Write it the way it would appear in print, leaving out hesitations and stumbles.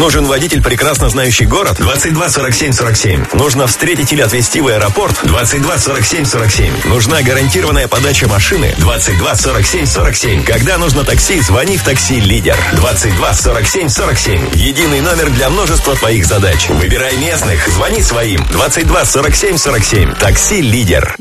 Нужен водитель, прекрасно знающий город? 22 47 47. Нужно встретить или отвезти в аэропорт? 22 47 47. Нужна гарантированная подача машины? 22 47 47. Когда нужно такси, звони в такси «Лидер». 22 47 47. Единый номер для множества твоих задач. Выбирай местных, звони своим. 22 47 47. Такси «Лидер».